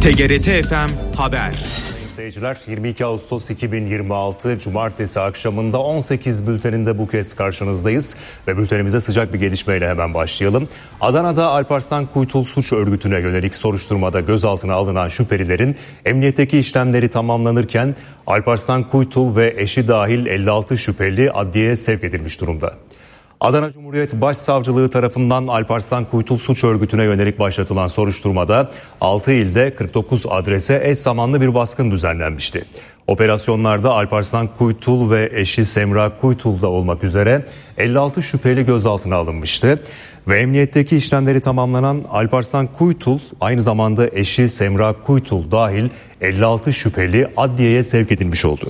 TGRT FM Haber. Seyirciler, 22 Ağustos 2026 Cumartesi akşamında 18 bülteninde bu kez karşınızdayız ve bültenimize sıcak bir gelişmeyle hemen başlayalım. Adana'da Alparslan Kuytul suç örgütüne yönelik soruşturmada gözaltına alınan şüphelilerin emniyetteki işlemleri tamamlanırken Alparslan Kuytul ve eşi dahil 56 şüpheli adliyeye sevk edilmiş durumda. Adana Cumhuriyet Başsavcılığı tarafından Alparslan Kuytul suç örgütüne yönelik başlatılan soruşturmada 6 ilde 49 adrese eş zamanlı bir baskın düzenlenmişti. Operasyonlarda Alparslan Kuytul ve eşi Semra Kuytul da olmak üzere 56 şüpheli gözaltına alınmıştı. Ve emniyetteki işlemleri tamamlanan Alparslan Kuytul, aynı zamanda eşi Semra Kuytul dahil 56 şüpheli adliyeye sevk edilmiş oldu.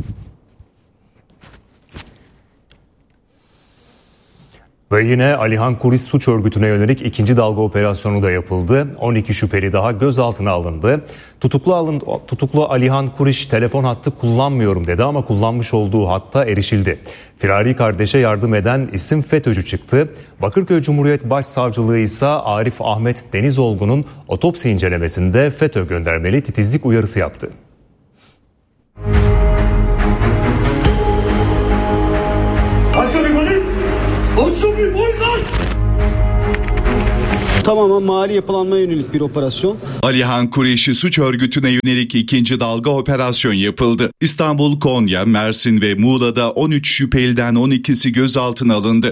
Ve yine Alihan Kuris suç örgütüne yönelik ikinci dalga operasyonu da yapıldı. 12 şüpheli daha gözaltına alındı. Tutuklu Alihan Kuris telefon hattı kullanmıyorum dedi ama kullanmış olduğu hatta erişildi. Firari kardeşe yardım eden isim FETÖ'cü çıktı. Bakırköy Cumhuriyet Başsavcılığı ise Arif Ahmet Denizolgu'nun otopsi incelemesinde FETÖ göndermeli titizlik uyarısı yaptı. Tamamen mali yapılanmaya yönelik bir operasyon. Alihan Kureyşi suç örgütüne yönelik ikinci dalga operasyon yapıldı. İstanbul, Konya, Mersin ve Muğla'da 13 şüpheliden 12'si gözaltına alındı.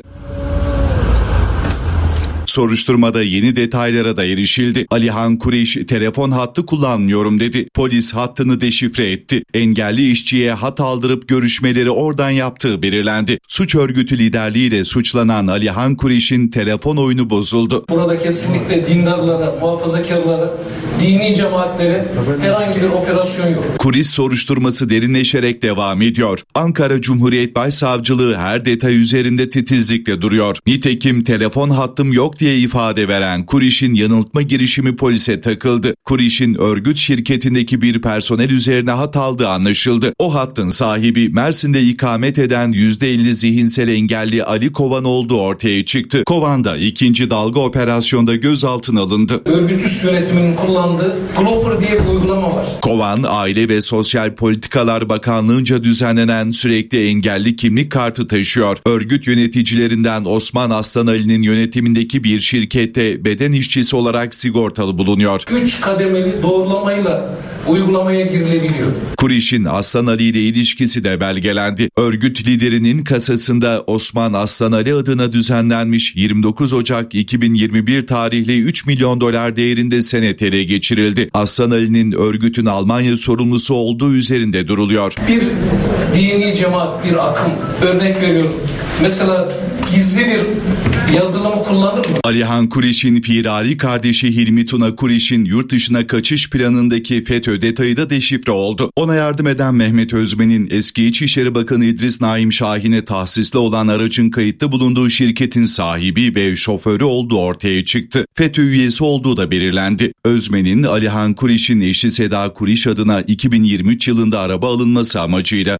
Soruşturmada yeni detaylara da erişildi. Alihan Kureyş telefon hattı kullanmıyorum dedi. Polis hattını deşifre etti. Engelli işçiye hat aldırıp görüşmeleri oradan yaptığı belirlendi. Suç örgütü liderliğiyle suçlanan Alihan Kureyş'in telefon oyunu bozuldu. Burada kesinlikle dindarlara, muhafazakarlara, dini cemaatlere herhangi bir operasyon yok. Kureyş soruşturması derinleşerek devam ediyor. Ankara Cumhuriyet Başsavcılığı her detay üzerinde titizlikle duruyor. Nitekim telefon hattım yok diye ifade veren Kureyş'in yanıltma girişimi polise takıldı. Kureyş'in örgüt şirketindeki bir personel üzerine hat aldığı anlaşıldı. O hattın sahibi Mersin'de ikamet eden %50 zihinsel engelli Ali Kovan olduğu ortaya çıktı. Kovan da ikinci dalga operasyonda gözaltına alındı. Örgüt üst yönetiminin kullandığı Glopper diye bir uygulama var. Kovan, Aile ve Sosyal Politikalar Bakanlığı'nca düzenlenen sürekli engelli kimlik kartı taşıyor. Örgüt yöneticilerinden Osman Aslan Ali'nin yönetimindeki bir şirkette beden işçisi olarak sigortalı bulunuyor. 3 kademeli doğrulamayla uygulamaya girilebiliyor. Kureyş'in Aslan Ali ile ilişkisi de belgelendi. Örgüt liderinin kasasında Osman Aslan Ali adına düzenlenmiş 29 Ocak 2021 tarihli 3 milyon dolar değerinde senet ele geçirildi. Aslan Ali'nin örgütün Almanya sorumlusu olduğu üzerinde duruluyor. Bir dini cemaat, bir akım, örnek veriyorum. Mesela gizli bir yazılımı kullanır mı? Alihan Kureyş'in firari kardeşi Hilmi Tuna Kureyş'in yurt dışına kaçış planındaki FETÖ detayı da deşifre oldu. Ona yardım eden Mehmet Özmen'in eski İçişleri Bakanı İdris Naim Şahin'e tahsisli olan aracın kayıtlı bulunduğu şirketin sahibi ve şoförü olduğu ortaya çıktı. FETÖ üyesi olduğu da belirlendi. Özmen'in Alihan Kureyş'in eşi Seda Kureyş adına 2023 yılında araba alınması amacıyla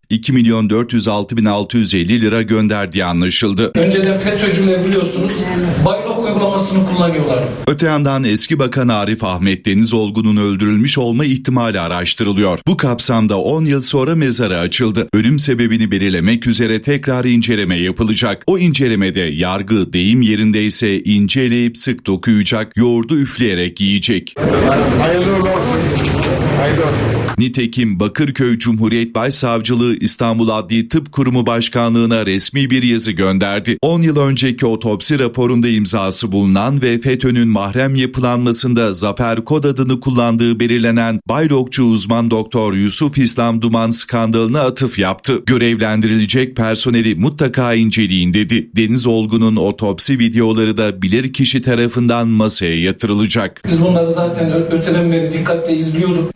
2.406.650 lira gönderdiği anlaşıldı. Önceden FETÖ'cüler biliyorsunuz Baylok uygulamasını kullanıyorlar. Öte yandan eski Bakan Arif Ahmet Denizolgu'nun öldürülmüş olma ihtimali araştırılıyor. Bu kapsamda 10 yıl sonra mezarı açıldı. Ölüm sebebini belirlemek üzere tekrar inceleme yapılacak. O incelemede yargı deyim yerindeyse ince eleyip sık dokuyacak, yoğurdu üfleyerek yiyecek. Hayırlı olsun. Hayırlı olsun. Nitekim Bakırköy Cumhuriyet Başsavcılığı İstanbul Adli Tıp Kurumu Başkanlığı'na resmi bir yazı gönderdi. 10 yıl önceki otopsi raporunda imzası bulunan ve FETÖ'nün mahrem yapılanmasında Zafer Kod adını kullandığı belirlenen Baylokçu uzman doktor Yusuf İslam Duman skandalına atıf yaptı. Görevlendirilecek personeli mutlaka inceleyin dedi. Denizolgu'nun otopsi videoları da bilirkişi tarafından masaya yatırılacak. Biz bunları zaten öteden beri dikkatle izliyorduk.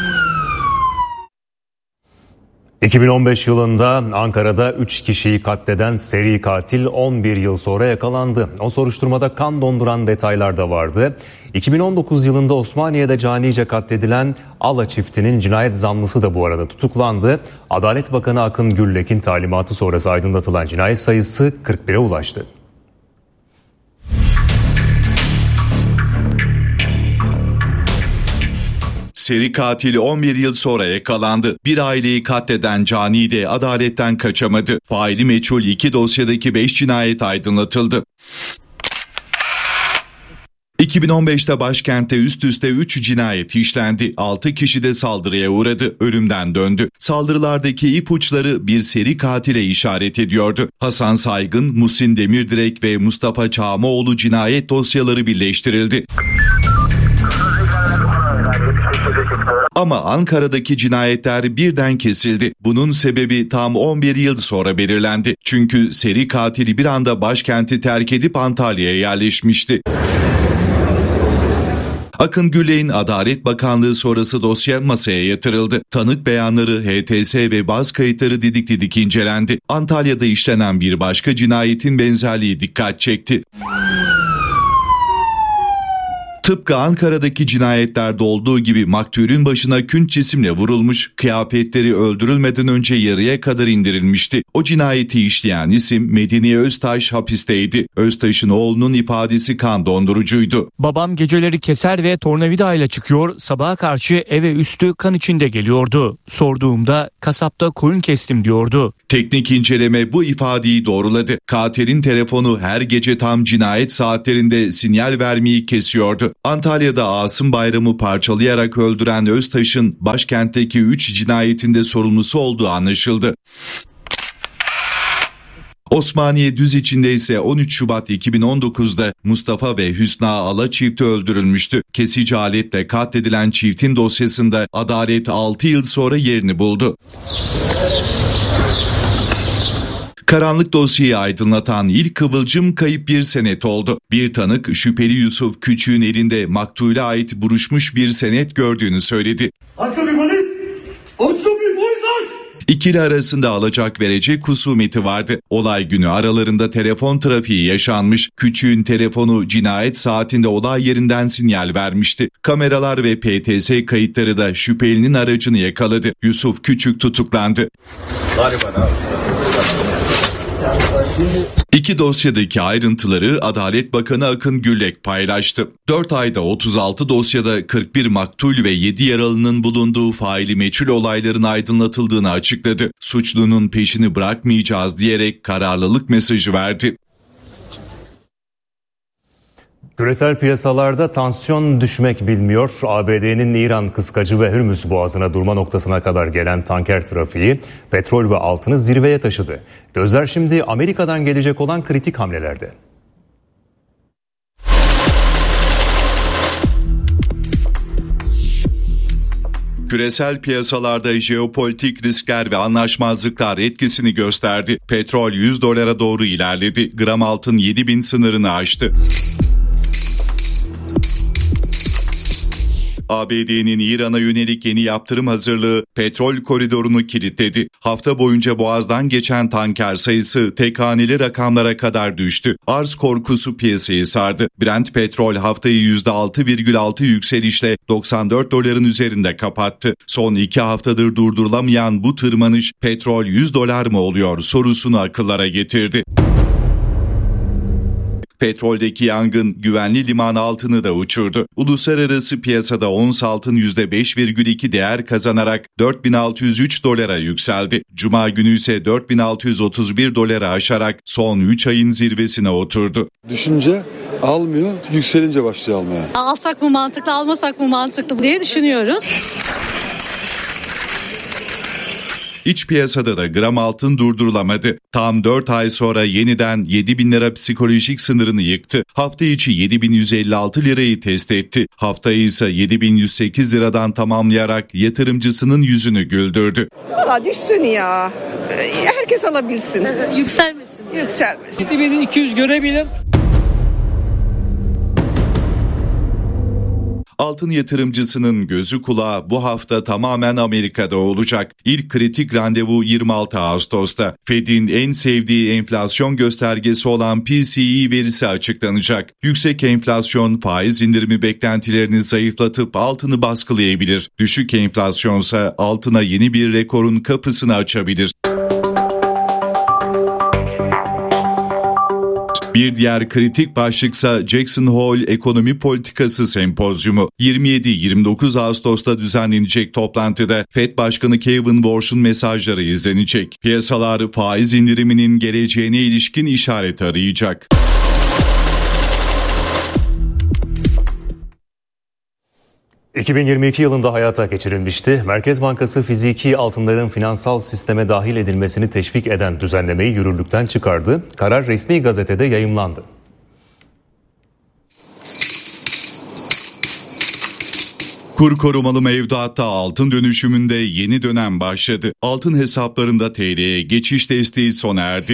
2015 yılında Ankara'da 3 kişiyi katleden seri katil 11 yıl sonra yakalandı. O soruşturmada kan donduran detaylar da vardı. 2019 yılında Osmaniye'de canice katledilen Ala çiftinin cinayet zanlısı da bu arada tutuklandı. Adalet Bakanı Akın Güllek'in talimatı sonrası aydınlatılan cinayet sayısı 41'e ulaştı. Seri katil 11 yıl sonra yakalandı. Bir aileyi katleden cani de adaletten kaçamadı. Faili meçhul 2 dosyadaki 5 cinayet aydınlatıldı. 2015'te başkentte üst üste 3 cinayet işlendi. 6 kişi de saldırıya uğradı. Ölümden döndü. Saldırılardaki ipuçları bir seri katile işaret ediyordu. Hasan Saygın, Muhsin Demirdirek ve Mustafa Çağmaoğlu cinayet dosyaları birleştirildi. Ama Ankara'daki cinayetler birden kesildi. Bunun sebebi tam 11 yıl sonra belirlendi. Çünkü seri katili bir anda başkenti terk edip Antalya'ya yerleşmişti. Akın Gürlek'in Adalet Bakanlığı sonrası dosya masaya yatırıldı. Tanık beyanları, HTS ve baz kayıtları didik didik incelendi. Antalya'da işlenen bir başka cinayetin benzerliği dikkat çekti. Tıpkı Ankara'daki cinayetlerde olduğu gibi maktulün başına künç cisimle vurulmuş, kıyafetleri öldürülmeden önce yarıya kadar indirilmişti. O cinayeti işleyen isim Medine Öztaş hapisteydi. Öztaş'ın oğlunun ifadesi kan dondurucuydu. Babam geceleri keser ve tornavida ile çıkıyor, sabaha karşı eve üstü kan içinde geliyordu. Sorduğumda kasapta koyun kestim diyordu. Teknik inceleme bu ifadeyi doğruladı. Katilin telefonu her gece tam cinayet saatlerinde sinyal vermeyi kesiyordu. Antalya'da Asım Bayram'ı parçalayarak öldüren Öztaş'ın başkentteki 3 cinayetinde sorumlusu olduğu anlaşıldı. Osmaniye Düziçi'nde ise 13 Şubat 2019'da Mustafa ve Hüsna Ala çifti öldürülmüştü. Kesici aletle katledilen çiftin dosyasında adalet 6 yıl sonra yerini buldu. Karanlık dosyayı aydınlatan ilk kıvılcım kayıp bir senet oldu. Bir tanık şüpheli Yusuf Küçük'ün elinde maktule ait buruşmuş bir senet gördüğünü söyledi. İkili arasında alacak verecek husumeti vardı. Olay günü aralarında telefon trafiği yaşanmış. Küçük'ün telefonu cinayet saatinde olay yerinden sinyal vermişti. Kameralar ve PTS kayıtları da şüphelinin aracını yakaladı. Yusuf Küçük tutuklandı. İki dosyadaki ayrıntıları Adalet Bakanı Akın Gürlek paylaştı. 4 ayda 36 dosyada 41 maktul ve 7 yaralının bulunduğu faili meçhul olayların aydınlatıldığını açıkladı. Suçlunun peşini bırakmayacağız diyerek kararlılık mesajı verdi. Küresel piyasalarda tansiyon düşmek bilmiyor. ABD'nin İran kıskacı ve Hürmüz Boğazı'na durma noktasına kadar gelen tanker trafiği petrol ve altını zirveye taşıdı. Gözler şimdi Amerika'dan gelecek olan kritik hamlelerde. Küresel piyasalarda jeopolitik riskler ve anlaşmazlıklar etkisini gösterdi. Petrol $100 doğru ilerledi. Gram altın 7.000 sınırını aştı. ABD'nin İran'a yönelik yeni yaptırım hazırlığı petrol koridorunu kilitledi. Hafta boyunca Boğaz'dan geçen tanker sayısı tek haneli rakamlara kadar düştü. Arz korkusu piyasayı sardı. Brent petrol haftayı %6,6 yükselişle $94 üzerinde kapattı. Son 2 haftadır durdurulamayan bu tırmanış petrol $100 mı oluyor sorusunu akıllara getirdi. Petroldeki yangın güvenli liman altını da uçurdu. Uluslararası piyasada ons altın %5,2 değer kazanarak $4.603 yükseldi. Cuma günü ise $4.631 aşarak son 3 ayın zirvesine oturdu. Düşünce almıyor, yükselince başlıyor almaya. Alsak mı mantıklı, almasak mı mantıklı diye düşünüyoruz. İç piyasada da gram altın durdurulamadı. Tam 4 ay sonra yeniden 7.000 lira psikolojik sınırını yıktı. Hafta içi 7.156 lirayı test etti. Haftayı ise 7.108 liradan tamamlayarak yatırımcısının yüzünü güldürdü. Valla düşsün ya. Herkes alabilsin. Yükselmesin. Yükselmesin. 7.200 görebilir. Altın yatırımcısının gözü kulağı bu hafta tamamen Amerika'da olacak. İlk kritik randevu 26 Ağustos'ta. Fed'in en sevdiği enflasyon göstergesi olan PCE verisi açıklanacak. Yüksek enflasyon faiz indirimi beklentilerini zayıflatıp altını baskılayabilir. Düşük enflasyonsa altına yeni bir rekorun kapısını açabilir. Bir diğer kritik başlıksa Jackson Hole Ekonomi Politikası Sempozyumu. 27-29 Ağustos'ta düzenlenecek toplantıda Fed Başkanı Kevin Warsh'un mesajları izlenecek. Piyasalar faiz indiriminin geleceğine ilişkin işaret arayacak. ...2022 yılında hayata geçirilmişti. Merkez Bankası fiziki altınların finansal sisteme dahil edilmesini teşvik eden düzenlemeyi yürürlükten çıkardı. Karar resmi gazetede yayımlandı. Kur korumalı mevduatta altın dönüşümünde yeni dönem başladı. Altın hesaplarında TL'ye geçiş desteği sona erdi.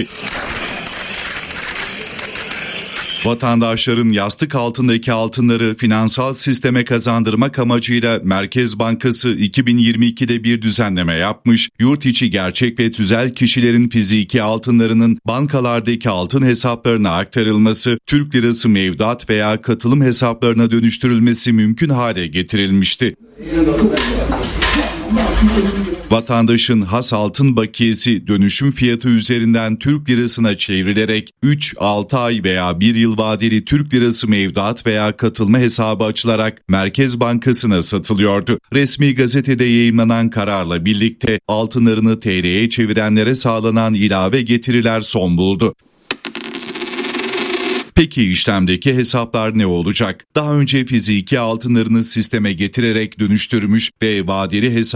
Vatandaşların yastık altındaki altınları finansal sisteme kazandırmak amacıyla Merkez Bankası 2022'de bir düzenleme yapmış. Yurt içi gerçek ve tüzel kişilerin fiziki altınlarının bankalardaki altın hesaplarına aktarılması, Türk lirası mevduat veya katılım hesaplarına dönüştürülmesi mümkün hale getirilmişti. Vatandaşın has altın bakiyesi dönüşüm fiyatı üzerinden Türk lirasına çevrilerek 3, 6 ay veya 1 yıl vadeli Türk lirası mevduat veya katılma hesabı açılarak Merkez Bankası'na satılıyordu. Resmi gazetede yayımlanan kararla birlikte altınlarını TL'ye çevirenlere sağlanan ilave getiriler son buldu. Peki işlemdeki hesaplar ne olacak? Daha önce fiziki altınlarını sisteme getirerek dönüştürmüş ve vadeli hesap